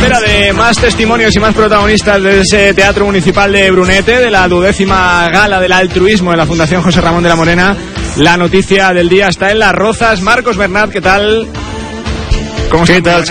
espera de más testimonios y más protagonistas de ese Teatro Municipal de Brunete, de la 12ª Gala del Altruismo de la Fundación José Ramón de la Morena, la noticia del día está en Las Rozas. Marcos Bernat, ¿qué tal? ¿Cómo estás?